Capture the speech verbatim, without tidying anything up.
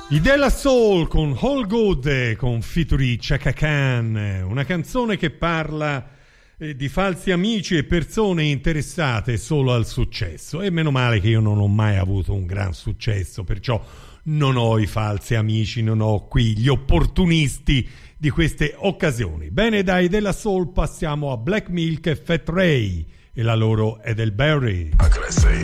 I Della Soul con All Good con featuring Chaka Khan, una canzone che parla eh, di falsi amici e persone interessate solo al successo, e meno male che io non ho mai avuto un gran successo, perciò non ho i falsi amici, non ho qui gli opportunisti di queste occasioni. Bene, dai Della Soul passiamo a Black Milk e Fat Ray e la loro Edelberry. How can I say?